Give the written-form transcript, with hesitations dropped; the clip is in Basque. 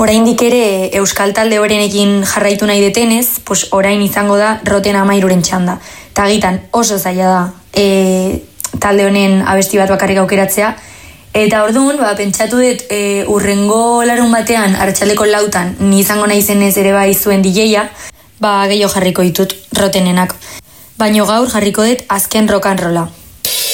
Oraindik ere euskal talde horenekin jarraitu nahi detenez, orain izango da Roten 13 txanda. Eta agitan oso zaila da talde honen abesti bat bakarrik aukeratzea. Eta orduan, pentsatu dut urrengo larun batean, arratsaldeko 4 ni izango naizenez ere bai zuen DJ-a, gehiago jarriko ditut Rotenenak. Baina gaur jarriko dut azken rock and rolla.